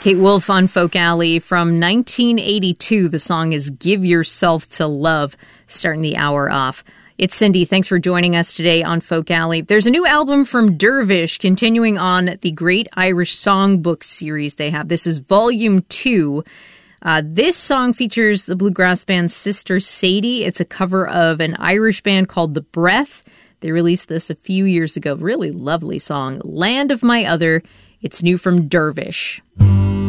Kate Wolf on Folk Alley from 1982. The song is Give Yourself to Love, starting the hour off. It's Cindy. Thanks for joining us today on Folk Alley. There's a new album from Dervish, continuing on the Great Irish Songbook series they have. This is Volume 2. This song features the bluegrass band Sister Sadie. It's a cover of an Irish band called The Breath. They released this a few years ago. Really lovely song. Land of My Other. It's new from Dervish.